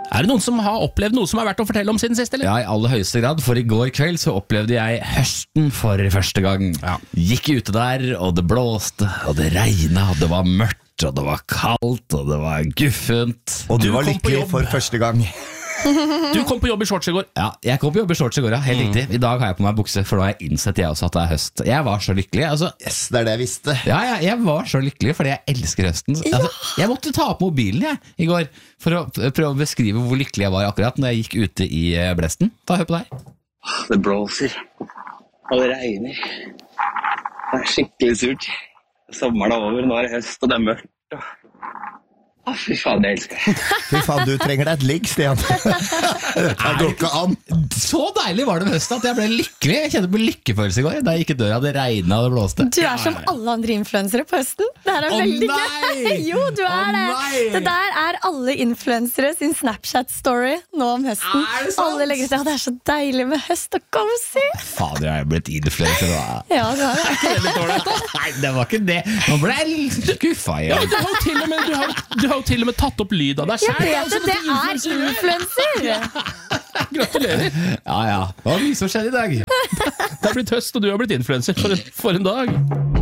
Er det noen som har opplevd noe som er verdt å fortelle om siden sist, eller? Ja, i aller høyeste grad, for i går kveld så opplevde jeg høsten for første gang. Gikk ute der, og det blåste, og det regnet, og det var mørkt, og det var kaldt, og det var guffent. Og du var lykkelig for første gang. Du kom på jobb i shorts i går. Ja, jeg kom på jobb i shorts i går, ja, helt riktig. I dag har jeg på meg bukse, for nå har jeg innsett jeg også at det er høst. Jeg var så lykkelig, altså. Yes, det er det jeg visste. Ja, jeg var så lykkelig, fordi jeg elsker høsten. Altså, jeg måtte ta opp mobilen i går, for å prøve å beskrive hvor lykkelig jeg var akkurat når jeg gikk ute i blesten. Hør på det her. Det blåser, og det regner. Det er skikkelig surt. Sommeren er over, nå er det høst, og det er mørkt. Fy faen, jeg elsker det. Fy faen, du trenger deg et ligg, Stian. Det går ikke an. Så deilig var det med høsten at jeg ble lykkelig. Jeg kjente på lykkefølelse i går da jeg gikk i døra, det regnet og det blåste. Du er som alle andre influensere på høsten. Det her er veldig gøy. Jo, du er det. Det der er alle influensere sin Snapchat-story nå om høsten. Alle legger ut, det er så deilig med høst og cozy. Fader, jeg er blitt influencer da. Ja, du har det. Nei, det var ikke det. Nå ble jeg litt skuffa igjen. Du har jo til og med tatt opp lyd av deg selv. Jeg vet det er influencer. Gratulerer. Ja, det var mye som skjedde i dag. Det har blitt høst, og du har blitt influencer for en dag.